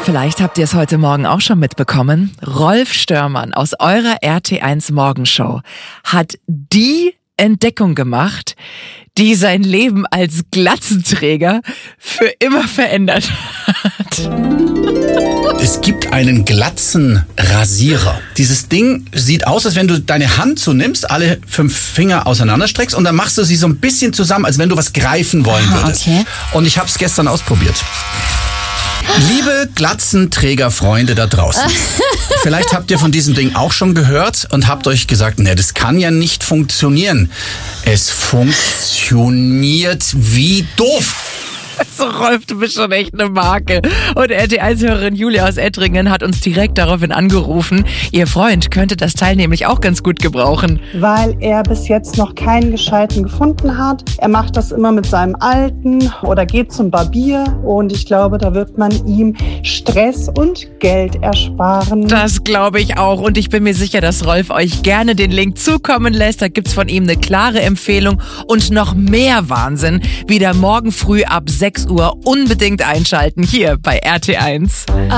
Vielleicht habt ihr es heute Morgen auch schon mitbekommen. Rolf Störmann aus eurer RT1 Morgenshow hat die Entdeckung gemacht, die sein Leben als Glatzenträger für immer verändert hat. Es gibt einen Glatzenrasierer. Dieses Ding sieht aus, als wenn du deine Hand so nimmst, alle 5 Finger auseinanderstreckst und dann machst du sie so ein bisschen zusammen, als wenn du was greifen wollen würdest. Okay. Und ich habe es gestern ausprobiert. Liebe Glatzenträgerfreunde da draußen, vielleicht habt ihr von diesem Ding auch schon gehört und habt euch gesagt, ne, das kann ja nicht funktionieren. Es funktioniert wie doof. Also Rolf, du bist schon echt eine Marke. Und RT1-Hörerin Julia aus Ettringen hat uns direkt daraufhin angerufen. Ihr Freund könnte das Teil nämlich auch ganz gut gebrauchen. Weil er bis jetzt noch keinen gescheiten gefunden hat. Er macht das immer mit seinem alten oder geht zum Barbier. Und ich glaube, da wird man ihm Stress und Geld ersparen. Das glaube ich auch. Und ich bin mir sicher, dass Rolf euch gerne den Link zukommen lässt. Da gibt's von ihm eine klare Empfehlung und noch mehr Wahnsinn. Wieder morgen früh ab 6 Uhr unbedingt einschalten hier bei RT1.